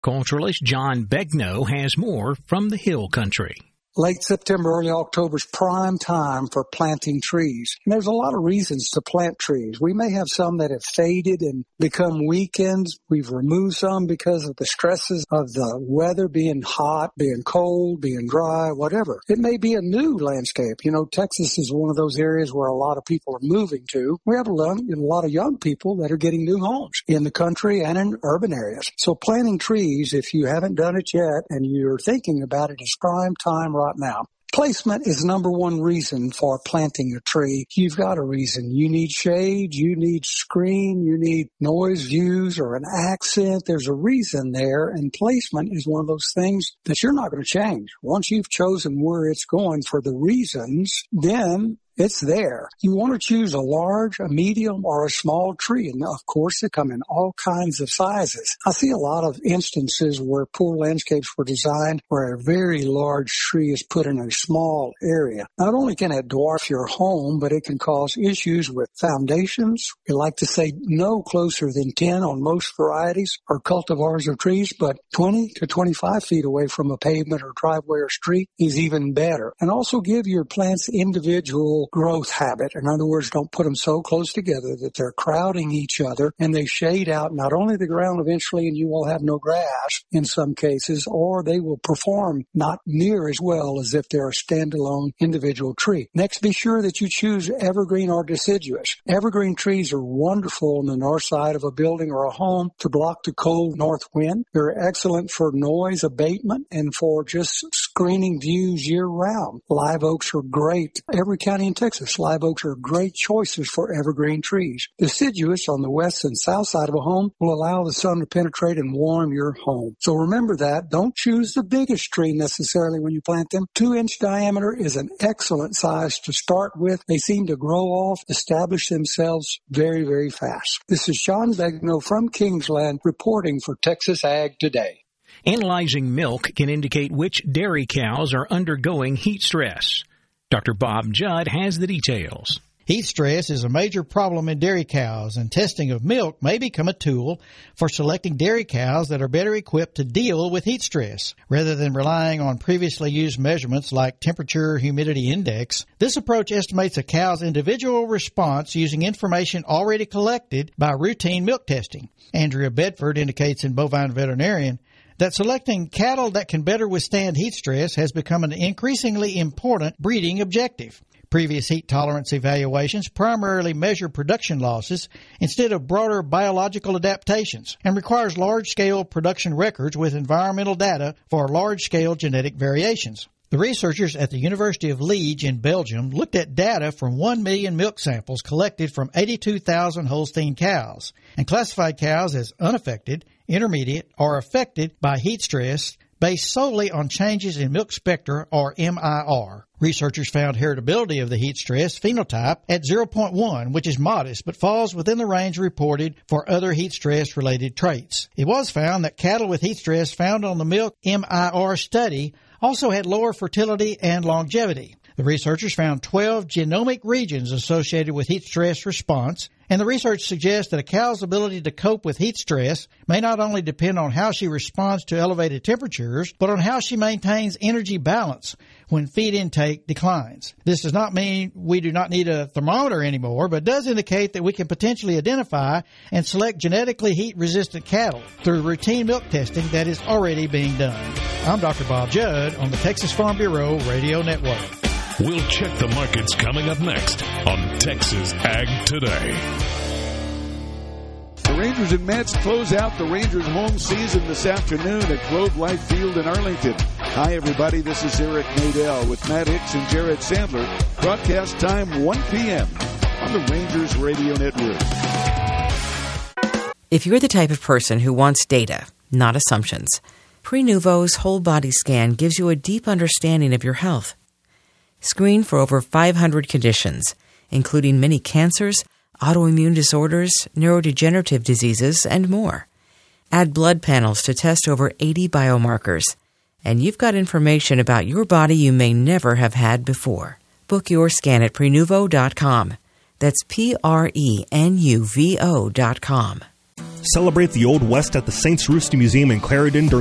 Horticulturalist John Begnaud has more from the Hill Country. Late September, early October is prime time for planting trees. And there's a lot of reasons to plant trees. We may have some that have faded and become weakened. We've removed some because of the stresses of the weather being hot, being cold, being dry, whatever. It may be a new landscape. You know, Texas is one of those areas where a lot of people are moving to. We have a lot of young people that are getting new homes in the country and in urban areas. So planting trees, if you haven't done it yet and you're thinking about it, is prime time right now. Placement is number one reason for planting a tree. You've got a reason. You need shade, you need screen, you need noise views or an accent. There's a reason there, and placement is one of those things that you're not going to change. Once you've chosen where it's going for the reasons, then it's there. You want to choose a large, a medium, or a small tree. And of course, they come in all kinds of sizes. I see a lot of instances where poor landscapes were designed where a very large tree is put in a small area. Not only can it dwarf your home, but it can cause issues with foundations. We like to say no closer than 10 on most varieties or cultivars of trees, but 20 to 25 feet away from a pavement or driveway or street is even better. And also give your plants individual growth habit. In other words, don't put them so close together that they're crowding each other and they shade out not only the ground eventually, and you will have no grass in some cases, or they will perform not near as well as if they're a standalone individual tree. Next, be sure that you choose evergreen or deciduous. Evergreen trees are wonderful on the north side of a building or a home to block the cold north wind. They're excellent for noise abatement and for just screening views year round. Live oaks are great. Every county in Texas, live oaks are great choices for evergreen trees. Deciduous on the west and south side of a home will allow the sun to penetrate and warm your home. So remember that. Don't choose the biggest tree necessarily when you plant them. 2-inch diameter is an excellent size to start with. They seem to grow off, establish themselves very, very fast. This is John Begnaud from Kingsland reporting for Texas Ag Today. Analyzing milk can indicate which dairy cows are undergoing heat stress. Dr. Bob Judd has the details. Heat stress is a major problem in dairy cows, and testing of milk may become a tool for selecting dairy cows that are better equipped to deal with heat stress. Rather than relying on previously used measurements like temperature humidity index, this approach estimates a cow's individual response using information already collected by routine milk testing. Andrea Bedford indicates in Bovine Veterinarian that selecting cattle that can better withstand heat stress has become an increasingly important breeding objective. Previous heat tolerance evaluations primarily measure production losses instead of broader biological adaptations and requires large-scale production records with environmental data for large-scale genetic variations. The researchers at the University of Liege in Belgium looked at data from 1 million milk samples collected from 82,000 Holstein cows and classified cows as unaffected, intermediate, or affected by heat stress based solely on changes in milk spectra, or MIR. Researchers found heritability of the heat stress phenotype at 0.1, which is modest but falls within the range reported for other heat stress-related traits. It was found that cattle with heat stress found on the milk MIR study also had lower fertility and longevity. The researchers found 12 genomic regions associated with heat stress response, and the research suggests that a cow's ability to cope with heat stress may not only depend on how she responds to elevated temperatures, but on how she maintains energy balance when feed intake declines. This does not mean we do not need a thermometer anymore, but does indicate that we can potentially identify and select genetically heat-resistant cattle through routine milk testing that is already being done. I'm Dr. Bob Judd on the Texas Farm Bureau Radio Network. We'll check the markets coming up next on Texas Ag Today. The Rangers and Mets close out the Rangers home season this afternoon at Globe Life Field in Arlington. Hi, everybody. This is Eric Nadel with Matt Hicks and Jared Sandler. Broadcast time 1 p.m. on the Rangers Radio Network. If you're the type of person who wants data, not assumptions, Prenuvo's whole body scan gives you a deep understanding of your health. Screen for over 500 conditions, including many cancers, autoimmune disorders, neurodegenerative diseases, and more. Add blood panels to test over 80 biomarkers. And you've got information about your body you may never have had before. Book your scan at Prenuvo.com. That's Prenuvo.com. Celebrate the Old West at the Saints Roost Museum in Clarendon during